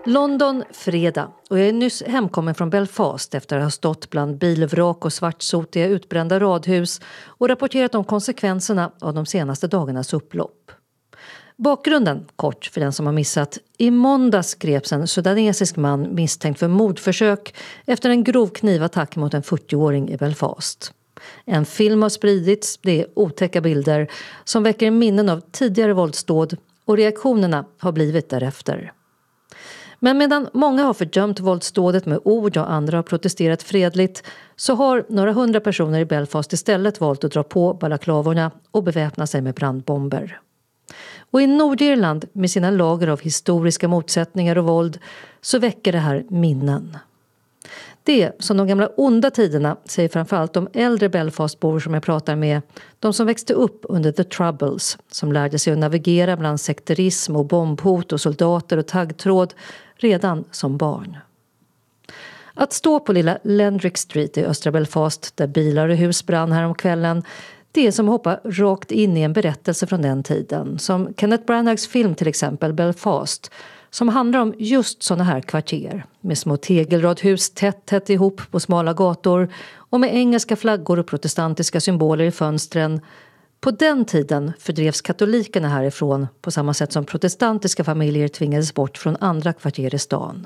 London, fredag, och jag är nyss hemkommen från Belfast efter att ha stått bland bilvrak och svartsotiga utbrända radhus och rapporterat om konsekvenserna av de senaste dagarnas upplopp. Bakgrunden, kort för den som har missat. I måndags greps en sudanesisk man misstänkt för mordförsök efter en grov knivattack mot en 40-åring i Belfast. En film har spridits, det är otäcka bilder som väcker minnen av tidigare våldsdåd och reaktionerna har blivit därefter. Men medan många har fördömt våldsdådet med ord och andra har protesterat fredligt så har några 100 personer i Belfast istället valt att dra på balaklavorna och beväpna sig med brandbomber. Och i Nordirland med sina lager av historiska motsättningar och våld så väcker det här minnen. Det som de gamla onda tiderna säger framförallt de äldre Belfastbor som jag pratar med, de som växte upp under The Troubles, som lärde sig att navigera bland sekterism och bombhot och soldater och taggtråd redan som barn. Att stå på lilla Lendrick Street i östra Belfast där bilar och hus brann här om kvällen, det är som att hoppa rakt in i en berättelse från den tiden, som Kenneth Branaghs film till exempel Belfast, som handlar om just såna här kvarter med små tegelradhus tätt ihop på smala gator och med engelska flaggor och protestantiska symboler i fönstren. På den tiden fördrevs katolikerna härifrån på samma sätt som protestantiska familjer tvingades bort från andra kvarter i stan.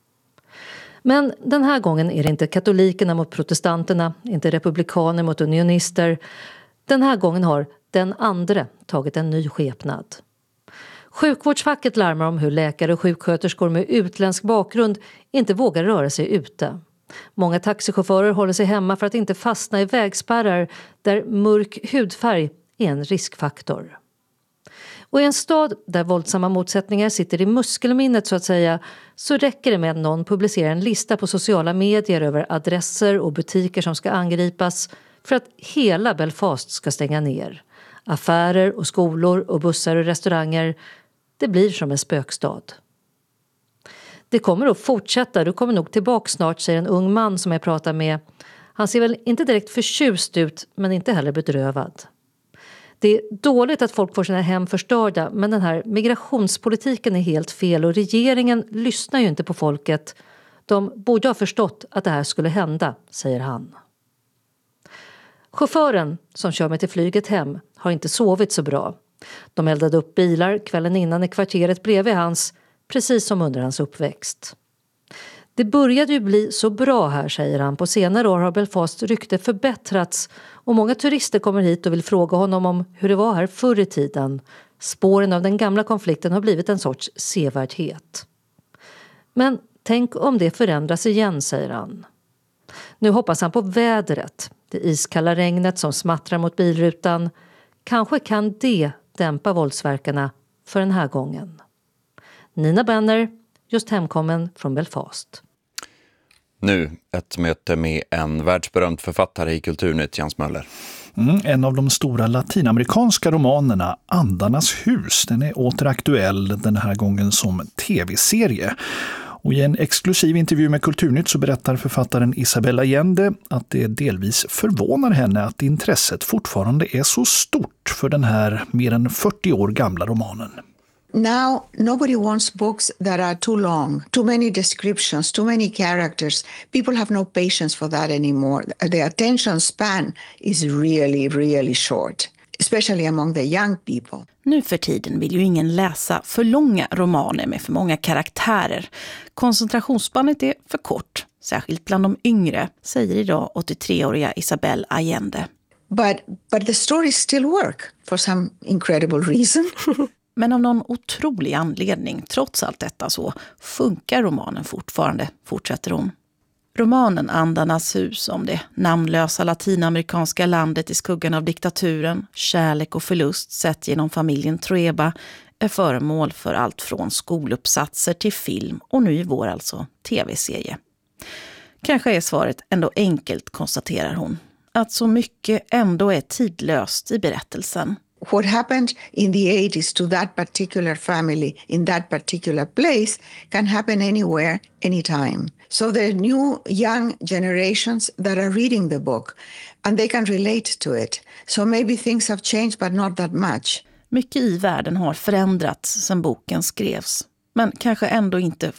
Men den här gången är det inte katolikerna mot protestanterna, inte republikaner mot unionister. Den här gången har den andra tagit en ny skepnad. Sjukvårdsfacket larmar om hur läkare och sjuksköterskor med utländsk bakgrund inte vågar röra sig ute. Många taxichaufförer håller sig hemma för att inte fastna i vägspärrar där mörk hudfärg är en riskfaktor. Och i en stad där våldsamma motsättningar sitter i muskelminnet så att säga, så räcker det med att någon publicerar en lista på sociala medier över adresser och butiker som ska angripas för att hela Belfast ska stänga ner. Affärer och skolor och bussar och restauranger, det blir som en spökstad. Det kommer att fortsätta, du kommer nog tillbaka snart, säger en ung man som jag pratar med. Han ser väl inte direkt förtjust ut, men inte heller bedrövad. Det är dåligt att folk får sina hem förstörda, men den här migrationspolitiken är helt fel och regeringen lyssnar ju inte på folket. De borde ha förstått att det här skulle hända, säger han. Chauffören som kör mig till flyget hem har inte sovit så bra. De eldade upp bilar kvällen innan i kvarteret bredvid hans, precis som under hans uppväxt. Det började ju bli så bra här, säger han. På senare år har Belfast rykte förbättrats och många turister kommer hit och vill fråga honom om hur det var här förr i tiden. Spåren av den gamla konflikten har blivit en sorts sevärdhet. Men tänk om det förändras igen, säger han. Nu hoppas han på vädret, det iskalla regnet som smattrar mot bilrutan. Kanske kan det dämpa våldsverkarna för den här gången. Nina Benner, just hemkommen från Belfast. Nu ett möte med en världsberömd författare i Kulturnytt, Jens Möller. En av de stora latinamerikanska romanerna, Andarnas hus, den är åter aktuell den här gången som tv-serie. Och i en exklusiv intervju med Kulturnytt så berättar författaren Isabel Allende att det delvis förvånar henne att intresset fortfarande är så stort för den här mer än 40 år gamla romanen. Now, nobody wants books that are too long, too many descriptions, too many characters. People have no patience for that anymore. The attention span is really, really short, especially among the young people. Nu för tiden vill ju ingen läsa för långa romaner med för många karaktärer. Koncentrationsspannet är för kort, särskilt bland de yngre, säger idag 83-åriga Isabel Allende. But the stories still work for some incredible reason. Men av någon otrolig anledning, trots allt detta så, funkar romanen fortfarande, fortsätter hon. Romanen Andarnas hus om det namnlösa latinamerikanska landet i skuggan av diktaturen, kärlek och förlust sett genom familjen Trueba är föremål för allt från skoluppsatser till film och nu i vår alltså tv-serie. Kanske är svaret ändå enkelt, konstaterar hon, att så mycket ändå är tidlöst i berättelsen. What happened in the 80s to that particular family in that particular place can happen anywhere, anytime. So there are new young generations that are reading the book and they can relate to it. So maybe things have changed but not that much. Mycket i världen har förändrats sedan boken skrevs. Men kanske ändå inte